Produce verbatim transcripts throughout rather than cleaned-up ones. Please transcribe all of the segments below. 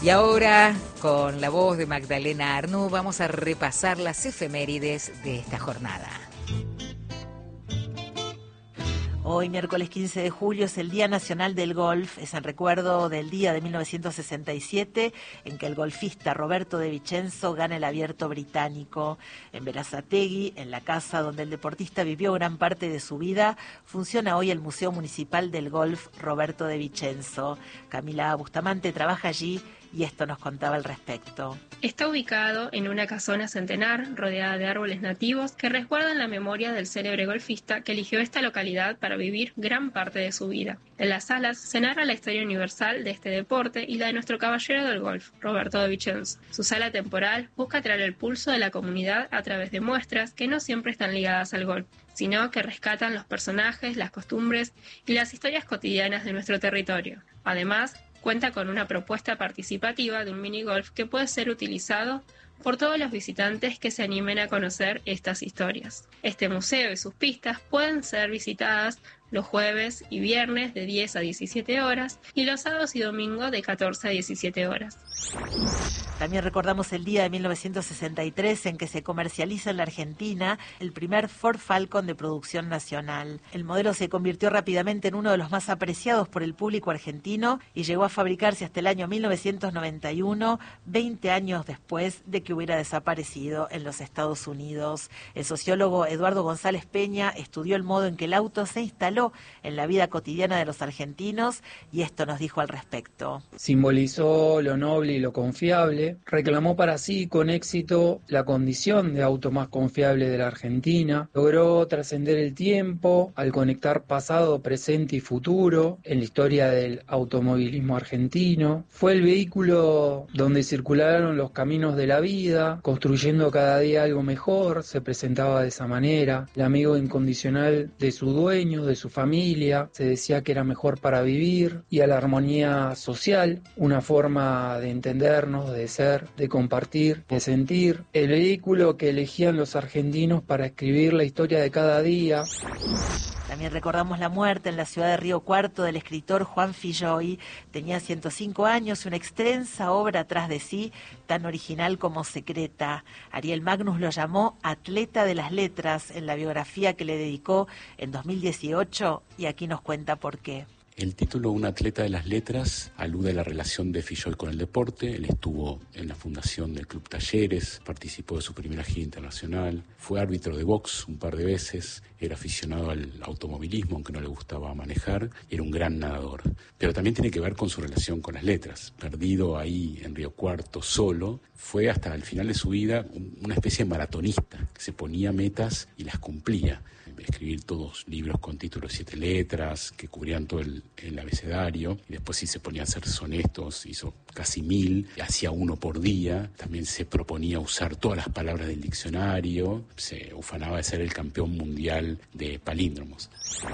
Y ahora, con la voz de Magdalena Arnú, vamos a repasar las efemérides de esta jornada. Hoy, miércoles quince de julio, es el Día Nacional del Golf. Es en recuerdo del día de mil novecientos sesenta y siete en que el golfista Roberto de Vicenzo gana el Abierto Británico. En Berazategui, en la casa donde el deportista vivió gran parte de su vida, funciona hoy el Museo Municipal del Golf Roberto de Vicenzo. Camila Bustamante trabaja allí y esto nos contaba al respecto. Está ubicado en una casona centenar rodeada de árboles nativos que resguardan la memoria del célebre golfista que eligió esta localidad para vivir gran parte de su vida. En las salas se narra la historia universal de este deporte y la de nuestro caballero del golf, Roberto de Vicenzo. Su sala temporal busca traer el pulso de la comunidad a través de muestras que no siempre están ligadas al golf, sino que rescatan los personajes, las costumbres y las historias cotidianas de nuestro territorio. Además, cuenta con una propuesta participativa de un minigolf que puede ser utilizado por todos los visitantes que se animen a conocer estas historias. Este museo y sus pistas pueden ser visitadas los jueves y viernes de diez a diecisiete horas y los sábados y domingos de catorce a diecisiete horas. También recordamos el día de mil novecientos sesenta y tres en que se comercializa en la Argentina el primer Ford Falcon de producción nacional. El modelo se convirtió rápidamente en uno de los más apreciados por el público argentino y llegó a fabricarse hasta el año mil novecientos noventa y uno, veinte años después de que hubiera desaparecido en los Estados Unidos. El sociólogo Eduardo González Peña estudió el modo en que el auto se instaló en la vida cotidiana de los argentinos y esto nos dijo al respecto. Simbolizó lo noble y lo confiable, reclamó para sí con éxito la condición de auto más confiable de la Argentina, logró trascender el tiempo al conectar pasado, presente y futuro en la historia del automovilismo argentino, fue el vehículo donde circularon los caminos de la vida, construyendo cada día algo mejor, se presentaba de esa manera, el amigo incondicional de su dueño, de su familia, se decía que era mejor para vivir, y a la armonía social, una forma de entendernos, de ser, de compartir, de sentir, el vehículo que elegían los argentinos para escribir la historia de cada día. También recordamos la muerte en la ciudad de Río Cuarto del escritor Juan Filloy. Tenía ciento cinco años, una extensa obra atrás de sí, tan original como secreta. Ariel Magnus lo llamó atleta de las letras en la biografía que le dedicó en dos mil dieciocho y aquí nos cuenta por qué. El título Un atleta de las letras alude a la relación de Filloy con el deporte. Él estuvo en la fundación del Club Talleres, participó de su primera gira internacional, fue árbitro de box un par de veces, era aficionado al automovilismo, aunque no le gustaba manejar, y era un gran nadador. Pero también tiene que ver con su relación con las letras. Perdido ahí en Río Cuarto, solo, fue hasta el final de su vida una especie de maratonista, que se ponía metas y las cumplía. Escribir todos libros con títulos de siete letras, que cubrían todo el, el abecedario, y después sí se ponía a hacer sonetos, hizo casi mil, hacía uno por día, también se proponía usar todas las palabras del diccionario, se ufanaba de ser el campeón mundial de palíndromos.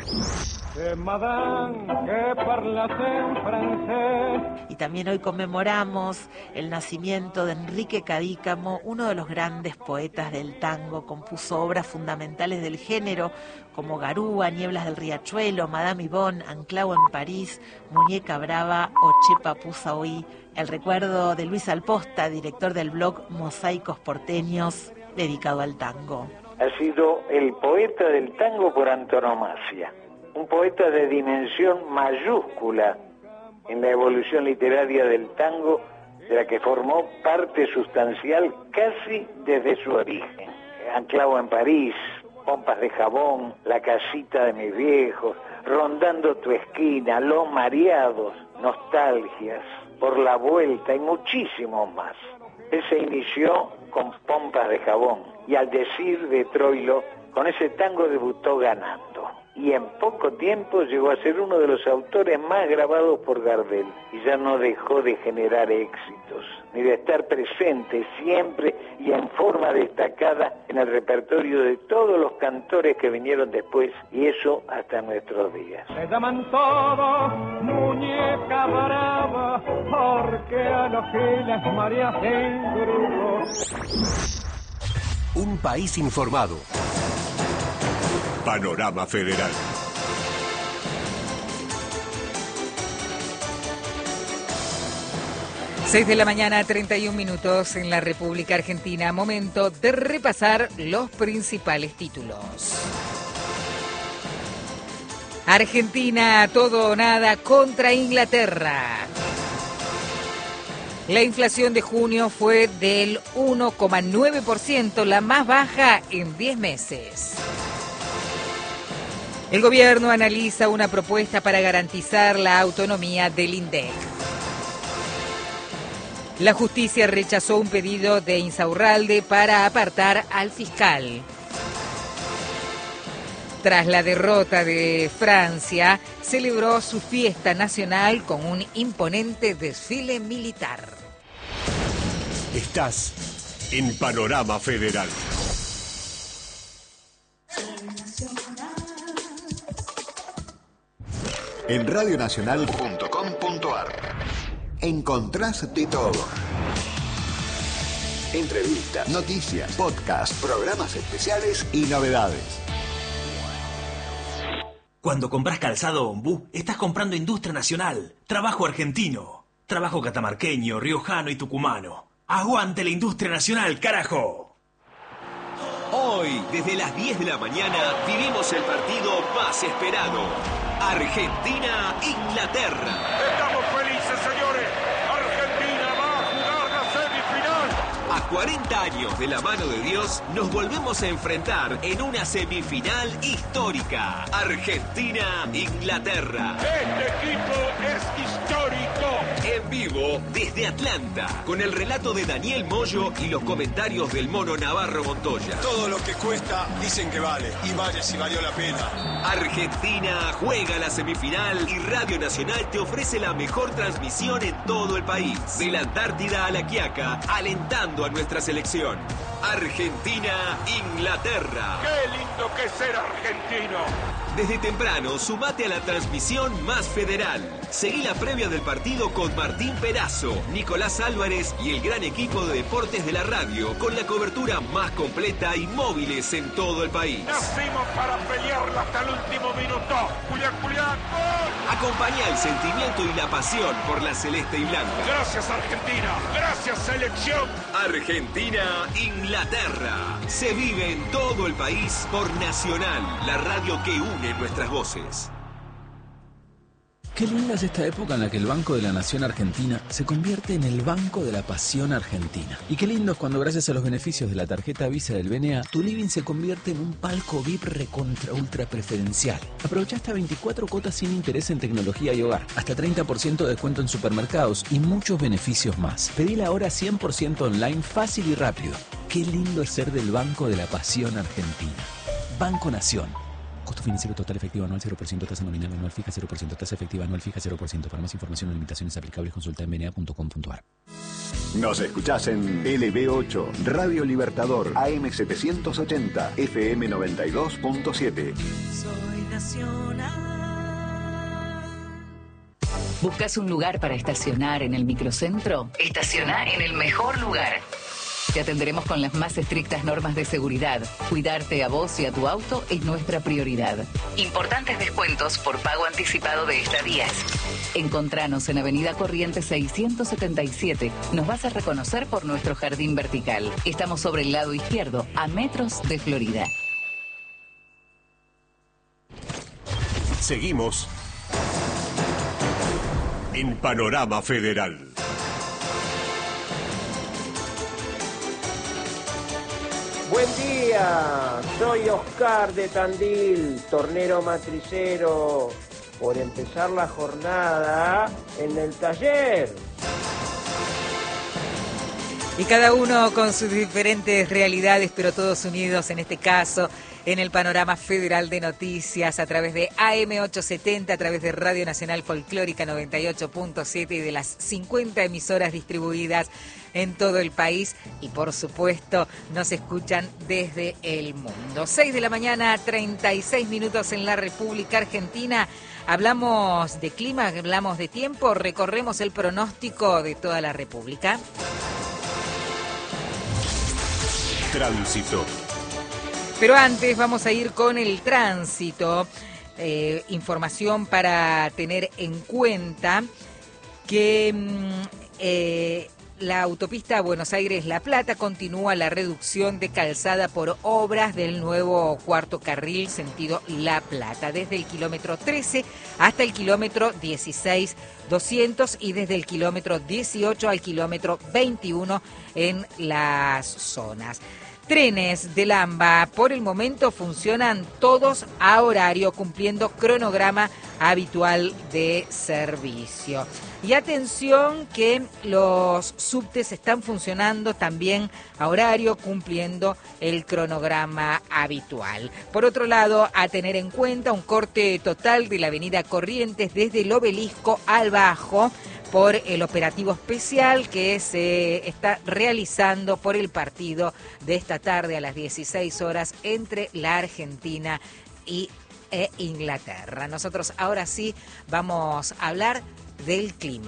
Y también hoy conmemoramos el nacimiento de Enrique Cadícamo, uno de los grandes poetas del tango. Compuso obras fundamentales del género como Garúa, Nieblas del Riachuelo, Madame Yvonne, Anclao en París, Muñeca Brava o Chepa Pusa Oí. El recuerdo de Luis Alposta, director del blog Mosaicos Porteños, dedicado al tango. Ha sido el poeta del tango por antonomasia, un poeta de dimensión mayúscula en la evolución literaria del tango, de la que formó parte sustancial casi desde su origen. Anclao en París, Pompas de Jabón, La casita de mis viejos, Rondando tu esquina, Los mareados, Nostalgias, Por la vuelta y muchísimos más. Él se inició con Pompas de Jabón y al decir de Troilo, con ese tango debutó ganando. Y en poco tiempo llegó a ser uno de los autores más grabados por Gardel y ya no dejó de generar éxitos, ni de estar presente siempre y en forma destacada en el repertorio de todos los cantores que vinieron después, y eso hasta nuestros días. Se llaman todos Muñeca Brava, porque a los que las mareas en grupo. Un país informado. Panorama Federal. seis de la mañana, treinta y un minutos en la República Argentina. Momento de repasar los principales títulos. Argentina, todo o nada contra Inglaterra. La inflación de junio fue del uno coma nueve por ciento, la más baja en diez meses. El gobierno analiza una propuesta para garantizar la autonomía del INDEC. La justicia rechazó un pedido de Insaurralde para apartar al fiscal. Tras la derrota de Francia, celebró su fiesta nacional con un imponente desfile militar. Estás en Panorama Federal. En radio nacional punto com punto a r encontrás de todo. Entrevistas, noticias, podcasts, programas especiales y novedades. Cuando compras calzado Ombú, estás comprando industria nacional, trabajo argentino, trabajo catamarqueño, riojano y tucumano. ¡Aguante la industria nacional, carajo! Hoy, desde las diez de la mañana, vivimos el partido más esperado. Argentina-Inglaterra. Estamos felices, señores. Argentina va a jugar la semifinal. A cuarenta años de la mano de Dios, nos volvemos a enfrentar en una semifinal histórica. Argentina-Inglaterra. Este equipo es histórico. En vivo desde Atlanta, con el relato de Daniel Moyo y los comentarios del mono Navarro Montoya. Todo lo que cuesta dicen que vale, y vaya si valió la pena. Argentina juega la semifinal y Radio Nacional te ofrece la mejor transmisión en todo el país. De la Antártida a la Quiaca, alentando a nuestra selección. Argentina-Inglaterra. ¡Qué lindo que es ser argentino! Desde temprano, sumate a la transmisión más federal. Seguí la previa del partido con Martín Perazo, Nicolás Álvarez y el gran equipo de deportes de la radio, con la cobertura más completa y móviles en todo el país. Nacimos para pelearla hasta el último minuto. Julián, Julián, ¡gol! Acompaña el sentimiento y la pasión por la celeste y blanca. Gracias, Argentina. Gracias, selección. Argentina-Inglaterra. Se vive en todo el país por Nacional, la radio que une nuestras voces. Qué linda es esta época en la que el Banco de la Nación Argentina se convierte en el Banco de la Pasión Argentina. Y qué lindo es cuando, gracias a los beneficios de la tarjeta Visa del B N A, tu living se convierte en un palco V I P recontra ultra preferencial. Aprovecha hasta veinticuatro cuotas sin interés en tecnología y hogar, hasta treinta por ciento de descuento en supermercados y muchos beneficios más. Pedila ahora cien por ciento online, fácil y rápido. Qué lindo es ser del Banco de la Pasión Argentina. Banco Nación. Costo financiero total efectivo anual cero por ciento, tasa nominal anual fija cero por ciento, tasa efectiva anual fija cero por ciento. Para más información o limitaciones aplicables, consulta en b n a punto com punto a r. Nos escuchás en L B ocho, Radio Libertador, A M setecientos ochenta, F M noventa y dos punto siete. Soy nacional. ¿Buscas un lugar para estacionar en el microcentro? Estaciona en el mejor lugar. Te atenderemos con las más estrictas normas de seguridad. Cuidarte a vos y a tu auto es nuestra prioridad. Importantes descuentos por pago anticipado de estadías. Encontranos en Avenida Corrientes seiscientos setenta y siete. Nos vas a reconocer por nuestro jardín vertical. Estamos sobre el lado izquierdo, a metros de Florida. Seguimos en Panorama Federal. Buen día, soy Oscar de Tandil, tornero matricero, por empezar la jornada en el taller. Y cada uno con sus diferentes realidades, pero todos unidos en este caso en el panorama federal de noticias a través de A M ochocientos setenta, a través de Radio Nacional Folclórica noventa y ocho punto siete y de las cincuenta emisoras distribuidas en todo el país. Y por supuesto nos escuchan desde el mundo. seis de la mañana, treinta y seis minutos en la República Argentina. Hablamos de clima, hablamos de tiempo, recorremos el pronóstico de toda la República. Tránsito. Pero antes vamos a ir con el tránsito. Eh, información para tener en cuenta que mmm, eh, la autopista Buenos Aires-La Plata continúa la reducción de calzada por obras del nuevo cuarto carril sentido La Plata, desde el kilómetro trece hasta el kilómetro dieciséis doscientos y desde el kilómetro dieciocho al kilómetro veintiuno en las zonas. Trenes del AMBA por el momento funcionan todos a horario, cumpliendo cronograma habitual de servicio. Y atención que los subtes están funcionando también a horario, cumpliendo el cronograma habitual. Por otro lado, a tener en cuenta un corte total de la avenida Corrientes desde el Obelisco al Bajo, por el operativo especial que se está realizando por el partido de esta tarde a las dieciséis horas entre la Argentina y e Inglaterra. Nosotros ahora sí vamos a hablar del clima.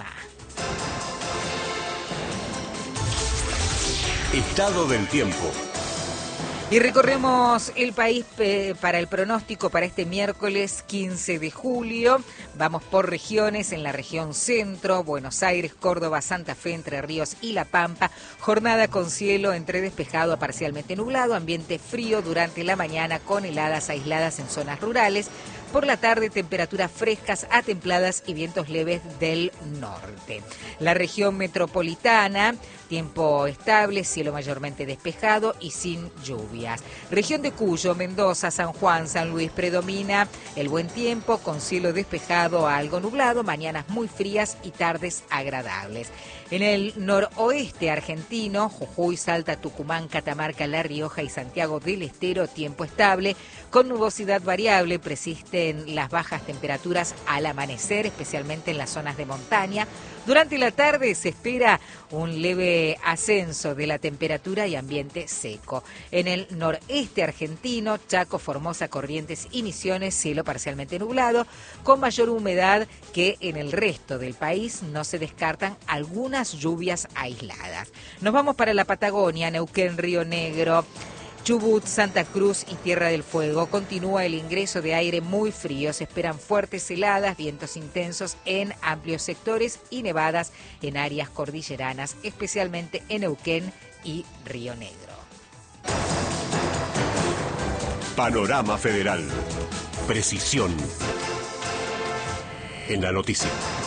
Estado del tiempo. Y recorremos el país eh, para el pronóstico para este miércoles quince de julio. Vamos por regiones, en la región centro, Buenos Aires, Córdoba, Santa Fe, Entre Ríos y La Pampa. Jornada con cielo entre despejado a parcialmente nublado, ambiente frío durante la mañana con heladas aisladas en zonas rurales. Por la tarde, temperaturas frescas a templadas y vientos leves del norte. La región metropolitana, tiempo estable, cielo mayormente despejado y sin lluvias. Región de Cuyo, Mendoza, San Juan, San Luis, predomina el buen tiempo con cielo despejado a algo nublado, mañanas muy frías y tardes agradables. En el noroeste argentino, Jujuy, Salta, Tucumán, Catamarca, La Rioja y Santiago del Estero, tiempo estable, con nubosidad variable, persisten las bajas temperaturas al amanecer, especialmente en las zonas de montaña. Durante la tarde se espera un leve ascenso de la temperatura y ambiente seco. En el noreste argentino, Chaco, Formosa, Corrientes y Misiones, cielo parcialmente nublado, con mayor humedad que en el resto del país. No se descartan algunas lluvias aisladas. Nos vamos para la Patagonia, Neuquén, Río Negro, Chubut, Santa Cruz y Tierra del Fuego. Continúa el ingreso de aire muy frío. Se esperan fuertes heladas, vientos intensos en amplios sectores y nevadas en áreas cordilleranas, especialmente en Neuquén y Río Negro. Panorama Federal. Precisión en la noticia.